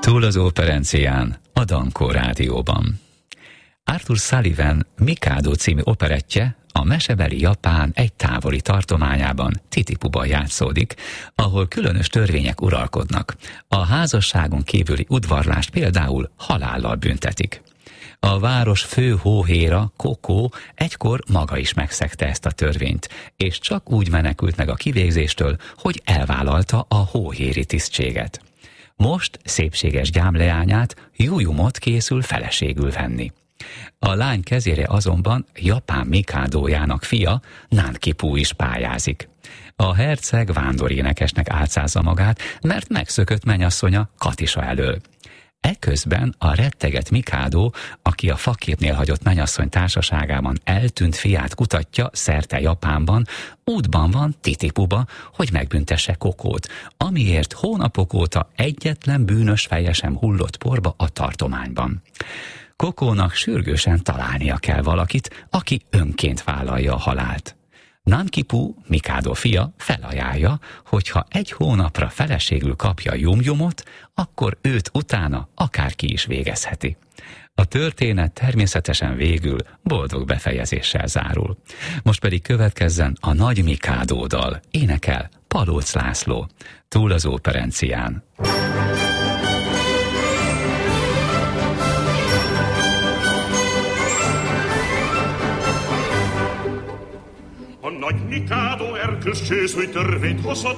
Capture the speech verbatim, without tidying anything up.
Túl az operencián, a Dankó Rádióban. Arthur Sullivan Mikado című operettje a mesebeli Japán egy távoli tartományában, Titipuban játszódik, ahol különös törvények uralkodnak. A házasságon kívüli udvarlást például halállal büntetik. A város fő hóhéra, Koko egykor maga is megszegte ezt a törvényt, és csak úgy menekült meg a kivégzéstől, hogy elvállalta a hóhéri tisztséget. Most szépséges gyámleányát, Jujumot készül feleségül venni. A lány kezére azonban Japán Mikádójának fia, Nankipu is pályázik. A herceg vándorénekesnek álcázza magát, mert megszökött menyasszonya Katisa elől. Eközben a retteget Mikádó, aki a faképnél hagyott menyasszony társaságában eltűnt fiát kutatja szerte Japánban, útban van Titipuba, hogy megbüntesse Kokót, amiért hónapok óta egyetlen bűnös feje sem hullott porba a tartományban. Kokónak sürgősen találnia kell valakit, aki önként vállalja a halált. Nankipu, Mikádó fia, felajánlja, hogy ha egy hónapra feleségül kapja Jumjumot, akkor őt utána akárki is végezheti. A történet természetesen végül boldog befejezéssel zárul. Most pedig következzen a Nagy Mikádó dal, énekel Palóc László, Túl az operencián. A Nagy Mikádó erkölcsös új törvényt hozott,